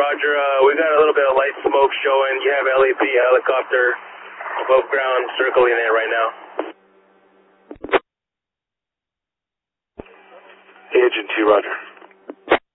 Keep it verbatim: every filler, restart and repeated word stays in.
Roger. Uh, we got a little bit of light smoke showing. You have L A P helicopter above ground circling it right now. Agent T, Roger.